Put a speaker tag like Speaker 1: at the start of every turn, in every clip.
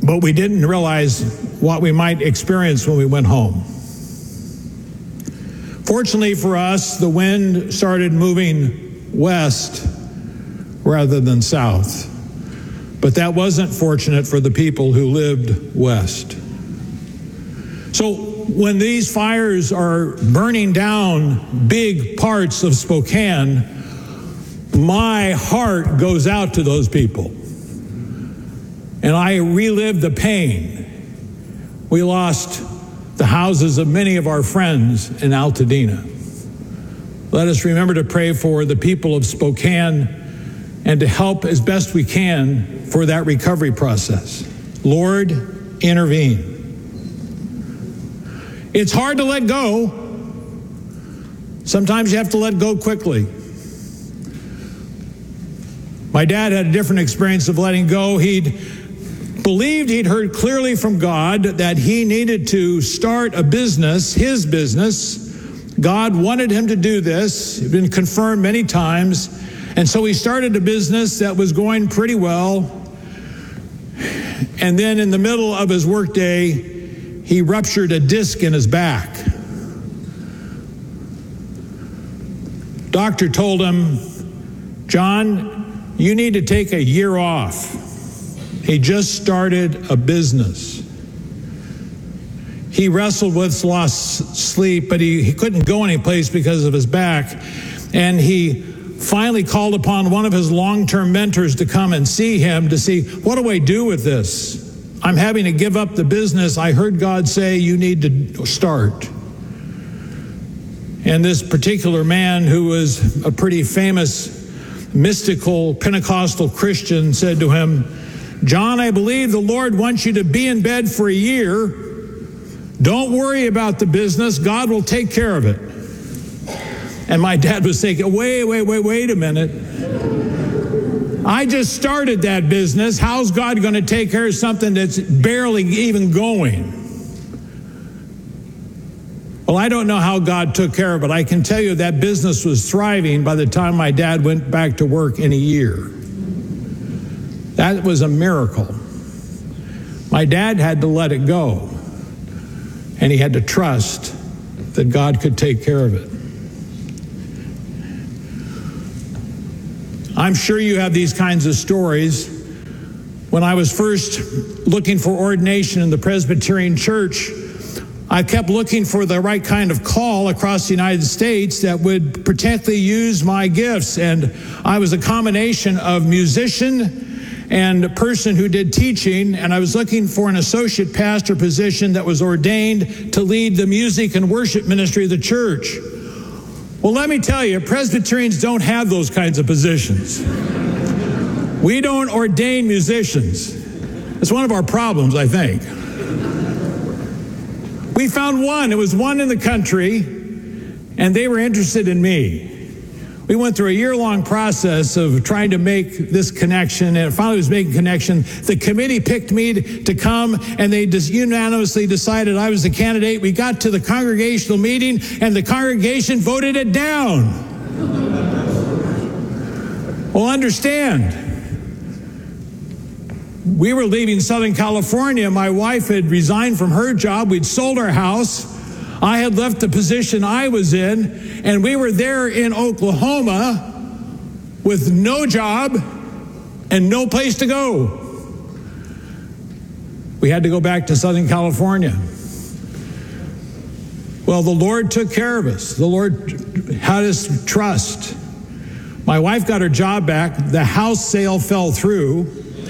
Speaker 1: but we didn't realize what we might experience when we went home. Fortunately for us, the wind started moving west rather than south. But that wasn't fortunate for the people who lived west. So when these fires are burning down big parts of Spokane, my heart goes out to those people. And I relive the pain. We lost the houses of many of our friends in Altadena. Let us remember to pray for the people of Spokane and to help as best we can for that recovery process. Lord, intervene. It's hard to let go. Sometimes you have to let go quickly. My dad had a different experience of letting go. He'd believed he'd heard clearly from God that he needed to start a business, his business. God wanted him to do this. It had been confirmed many times. And so he started a business that was going pretty well. And then in the middle of his workday, he ruptured a disc in his back. Doctor told him, John, you need to take a year off. He just started a business. He wrestled with lost sleep, but he couldn't go anyplace because of his back. And he finally called upon one of his long-term mentors to come and see him to see, what do I do with this? I'm having to give up the business. I heard God say you need to start. And this particular man, who was a pretty famous mystical Pentecostal Christian, said to him, John, I believe the Lord wants you to be in bed for a year. Don't worry about the business. God will take care of it. And my dad was thinking, wait a minute. I just started that business. How's God going to take care of something that's barely even going? Well, I don't know how God took care of it. I can tell you that business was thriving by the time my dad went back to work in a year. That was a miracle. My dad had to let it go, and he had to trust that God could take care of it. I'm sure you have these kinds of stories. When I was first looking for ordination in the Presbyterian Church, I kept looking for the right kind of call across the United States that would particularly use my gifts. And I was a combination of musician and a person who did teaching, and I was looking for an associate pastor position that was ordained to lead the music and worship ministry of the church. Well, let me tell you, Presbyterians don't have those kinds of positions. We don't ordain musicians. It's one of our problems, I think. We found one. It was one in the country, and they were interested in me. We went through a year-long process of trying to make this connection, and finally was making connection. The committee picked me to come, and they just unanimously decided I was the candidate. We got to the congregational meeting, and the congregation voted it down. Well, understand, we were leaving Southern California. My wife had resigned from her job. We'd sold our house. I had left the position I was in, and we were there in Oklahoma with no job and no place to go. We had to go back to Southern California. Well, the Lord took care of us. The Lord had us trust. My wife got her job back. The house sale fell through.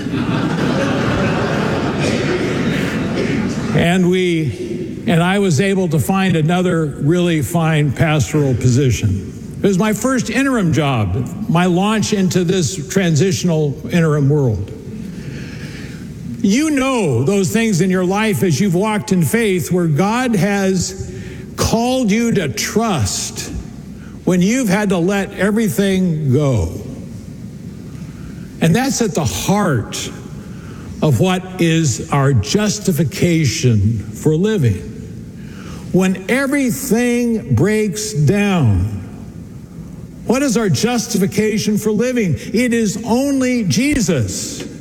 Speaker 1: And I was able to find another really fine pastoral position. It was my first interim job, my launch into this transitional interim world. You know those things in your life as you've walked in faith where God has called you to trust when you've had to let everything go. And that's at the heart of what is our justification for living. When everything breaks down, what is our justification for living? It is only Jesus.